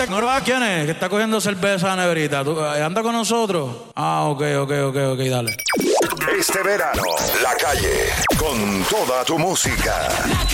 ¿No lo quién es? Que está cogiendo cerveza a la neverita. ¿Anda con nosotros? Ah, ok, dale. Este verano, la calle, con toda tu música.